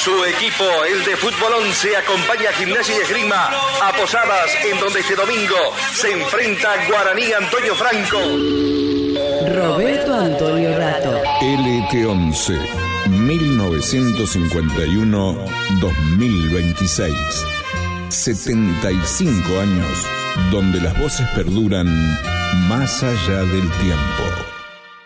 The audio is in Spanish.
Su equipo, el de Fútbol 11, acompaña a Gimnasia y Esgrima a Posadas, en donde este domingo se enfrenta Guaraní Antonio Franco. Roberto Antonio Rato. LT11, 1951-2026. 75 años donde las voces perduran más allá del tiempo.